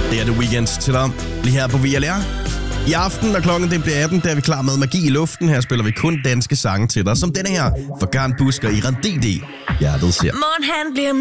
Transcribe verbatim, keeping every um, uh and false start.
Det er The Weeknd til dig. Lige her på V L R. I aften, når klokken den bliver atten, der er vi klar med Magi i luften. Her spiller vi kun danske sange til dig, som denne her for Karen Busk og Iran D D. Hjertet ser. Morgen han bliver